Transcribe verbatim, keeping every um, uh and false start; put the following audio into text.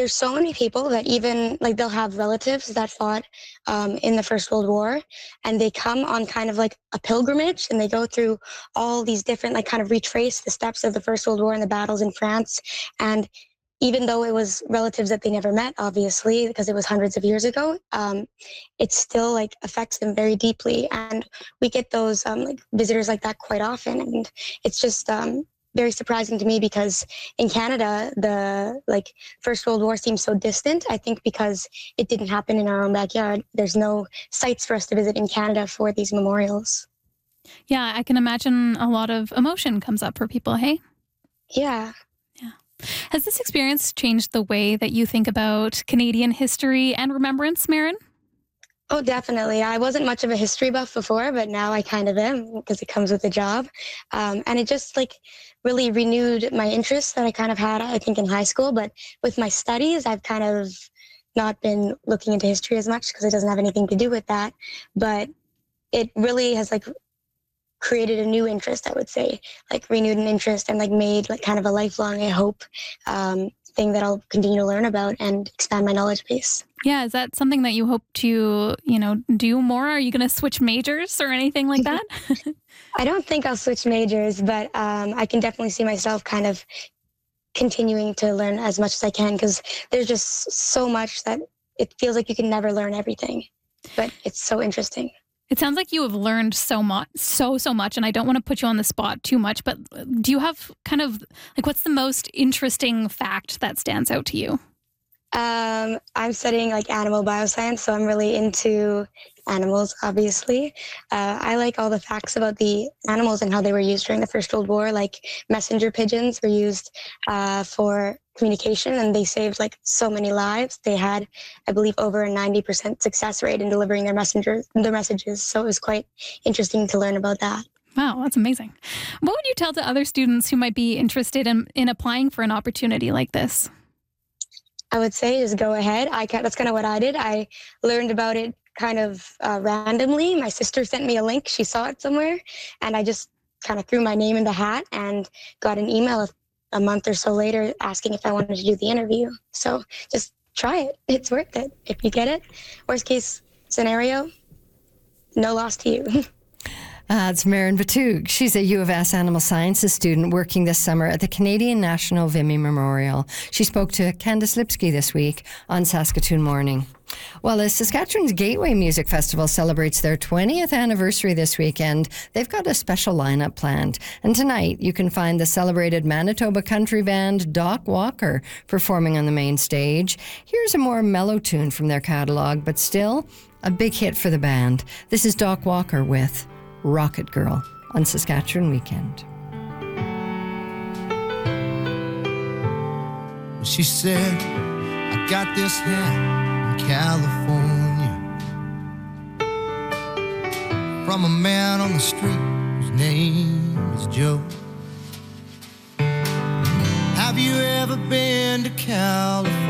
there's so many people that even like they'll have relatives that fought um, in the First World War, and they come on kind of like a pilgrimage, and they go through all these different like kind of retrace the steps of the First World War and the battles in France. And even though it was relatives that they never met, obviously, because it was hundreds of years ago, um, it still like affects them very deeply. And we get those um, like visitors like that quite often, and it's just um, very surprising to me because in Canada, the like First World War seems so distant. I think because it didn't happen in our own backyard. There's no sites for us to visit in Canada for these memorials. Yeah, I can imagine a lot of emotion comes up for people, hey? Yeah. Yeah. Has this experience changed the way that you think about Canadian history and remembrance, Marin? Oh, definitely. I wasn't much of a history buff before, but now I kind of am because it comes with the job. Um, and it just like really renewed my interest that I kind of had, I think, in high school. But with my studies, I've kind of not been looking into history as much because it doesn't have anything to do with that. But it really has like created a new interest, I would say, like renewed an interest and like made like kind of a lifelong, I hope, um, thing that I'll continue to learn about and expand my knowledge base. Yeah, is that something that you hope to, you know, do more? Are you going to switch majors or anything like that? I don't think I'll switch majors, but um, I can definitely see myself kind of continuing to learn as much as I can because there's just so much that it feels like you can never learn everything, but it's so interesting. It sounds like you have learned so much, so, so much, and I don't want to put you on the spot too much, but do you have kind of, like, what's the most interesting fact that stands out to you? Um, I'm studying, like, animal bioscience, so I'm really into animals, obviously. Uh, I like all the facts about the animals and how they were used during the First World War, like messenger pigeons were used uh, for communication, and they saved like so many lives. They had, I believe, over a ninety percent success rate in delivering their messengers, their messages. So it was quite interesting to learn about that. Wow, that's amazing. What would you tell to other students who might be interested in, in applying for an opportunity like this? I would say just go ahead. I ca- that's kind of what I did. I learned about it kind of uh, randomly. My sister sent me a link. She saw it somewhere, and I just kind of threw my name in the hat and got an email a month or so later asking if I wanted to do the interview. So just try it. It's worth it. If you get it, worst case scenario, no loss to you. Uh, it's Marin Batoug. She's a U of S animal sciences student working this summer at the Canadian National Vimy Memorial. She spoke to Candace Lipsky this week on Saskatoon Morning. Well, as Saskatchewan's Gateway Music Festival celebrates their twentieth anniversary this weekend, they've got a special lineup planned. And tonight, you can find the celebrated Manitoba country band Doc Walker performing on the main stage. Here's a more mellow tune from their catalog, but still a big hit for the band. This is Doc Walker with Rocket Girl on Saskatchewan Weekend. She said, I got this hat in California from a man on the street whose name is Joe. Have you ever been to California?